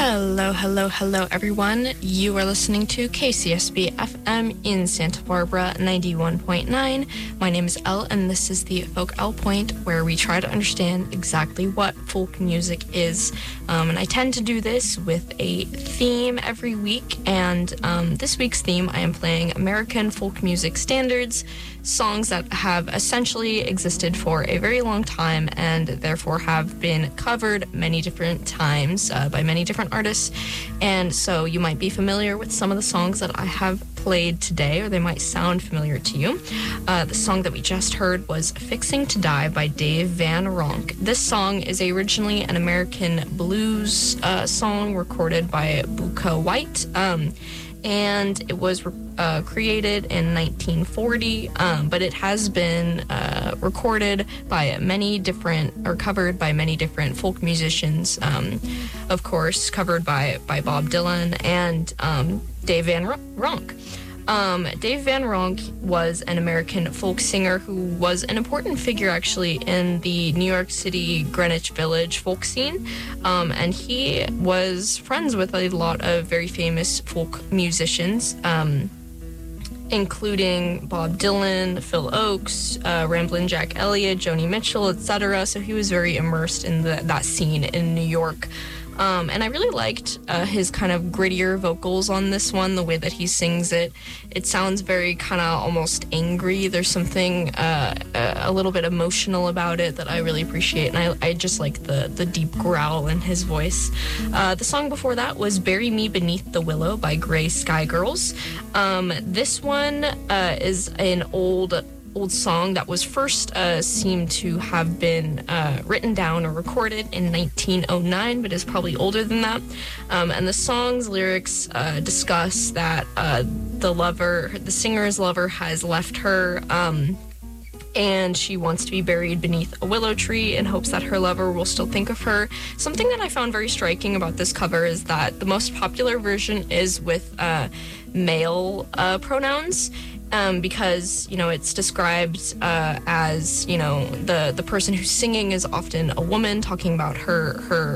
Hello, hello, hello, everyone. You are listening to KCSB FM in Santa Barbara 91.9. My name is Elle, and this is the Folk Elle Point, where we try to understand exactly what folk music is. And I tend to do this with a theme every week, and this week's theme, I am playing American folk music standards, songs that have essentially existed for a very long time and therefore have been covered many different times by many different artists. And so you might be familiar with some of the songs that I have played today, or they might sound familiar to you. The song that we just heard was Fixing to Die by Dave Van Ronk. This song is originally an American blues song recorded by Bukka White. And it was created in 1940, but it has been recorded by many different, or covered by many different folk musicians, of course, covered by Bob Dylan and Dave Van Ronk. Dave Van Ronk was an American folk singer who was an important figure actually in the New York City Greenwich Village folk scene, and he was friends with a lot of very famous folk musicians, including Bob Dylan, Phil Ochs, Ramblin' Jack Elliott, Joni Mitchell, etc. So he was very immersed in that scene in New York. And I really liked his kind of grittier vocals on this one, the way that he sings it. It sounds very kind of almost angry. There's something a little bit emotional about it that I really appreciate, and I just like the deep growl in his voice. The song before that was Bury Me Beneath the Willow by Gray Sky Girls. This one is an old song that was first seemed to have been written down or recorded in 1909, but is probably older than that. And the song's lyrics discuss that the singer's lover has left her, and she wants to be buried beneath a willow tree in hopes that her lover will still think of her. Something that I found very striking about this cover is that the most popular version is with male pronouns. Because, it's described as, the person who's singing is often a woman talking about her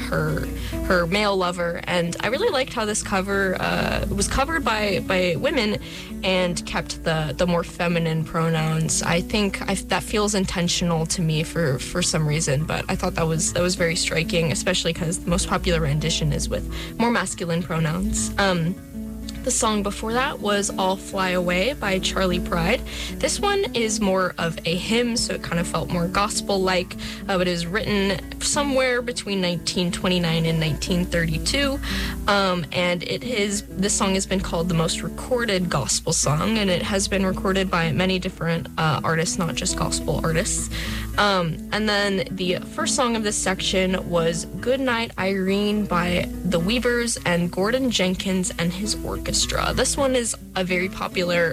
male lover. And I really liked how this cover was covered by women and kept the more feminine pronouns. I think that feels intentional to me for some reason, but I thought that was very striking, especially because the most popular rendition is with more masculine pronouns. The song before that was All Fly Away by Charley Pride. This one is more of a hymn, so it kind of felt more gospel-like, but it was written somewhere between 1929 and 1932, and this song has been called the most recorded gospel song, and it has been recorded by many different artists, not just gospel artists. And then the first song of this section was Good Night Irene by the Weavers and Gordon Jenkins and his orchestra. This one is a very popular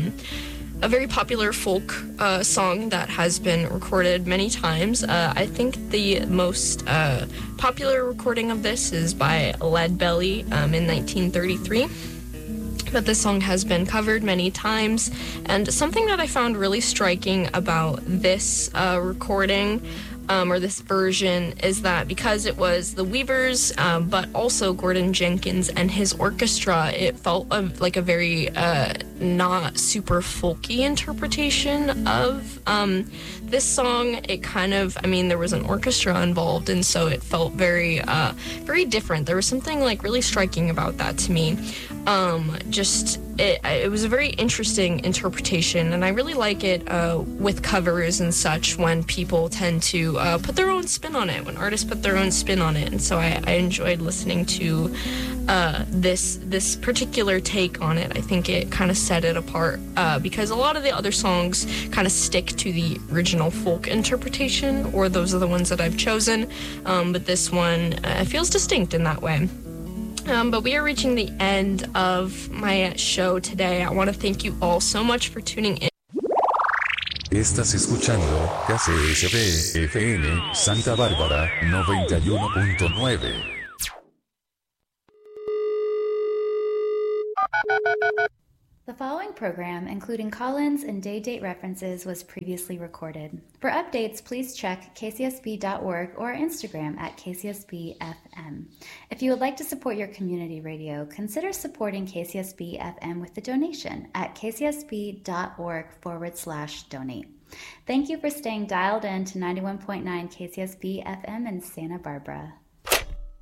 folk song that has been recorded many times. I think the most popular recording of this is by Lead Belly in 1933. But this song has been covered many times, and something that I found really striking about this recording or this version is that because it was the Weavers, but also Gordon Jenkins and his orchestra, it felt like a very not super folky interpretation of this song. It kind of, there was an orchestra involved, and so it felt very different. There was something like really striking about that to me. It was a very interesting interpretation, and I really like it with covers and such when people tend to put their own spin on it, when artists put their own spin on it, and so I enjoyed listening to this particular take on it. I think it kind of set it apart because a lot of the other songs kind of stick to the original folk interpretation, or those are the ones that I've chosen, but this one feels distinct in that way. But we are reaching the end of my show today. I want to thank you all so much for tuning in. Estás escuchando KCSB FM Santa Bárbara 91.9. The following program, including call-ins and day-date references, was previously recorded. For updates, please check kcsb.org or Instagram at kcsb.fm. If you would like to support your community radio, consider supporting KCSB-FM with a donation at kcsb.org/donate. Thank you for staying dialed in to 91.9 KCSB-FM in Santa Barbara.